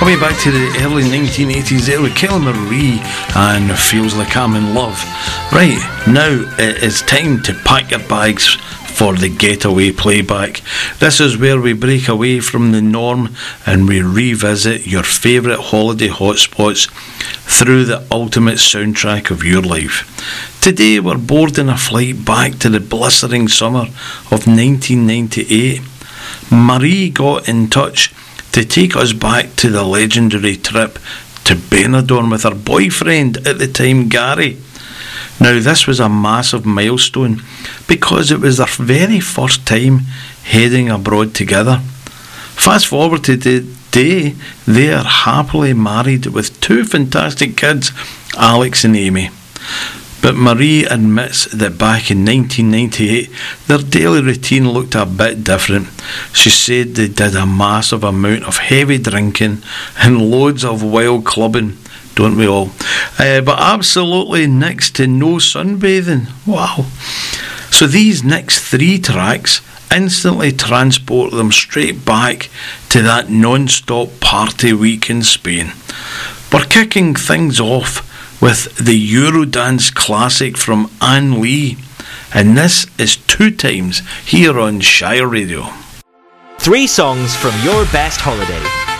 Way back to the early 1980s there with Kelly Marie and Feels Like I'm in Love. Right, now it is time to pack your bags for the Getaway playback. This is where we break away from the norm and we revisit your favourite holiday hotspots through the ultimate soundtrack of your life. Today we're boarding a flight back to the blistering summer of 1998. Marie got in touch to take us back to the legendary trip to Benidorm with her boyfriend at the time, Gary. Now, this was a massive milestone because it was their very first time heading abroad together. Fast forward to today, they are happily married with two fantastic kids, Alex and Amy. But Marie admits that back in 1998, their daily routine looked a bit different. She said they did a massive amount of heavy drinking and loads of wild clubbing, don't we all? But absolutely next to no sunbathing. Wow. So these next three tracks instantly transport them straight back to that non-stop party week in Spain. We're kicking things off with the Eurodance classic from Anne Lee, and this is Two Times here on Shire Radio. 3 songs from your best holiday.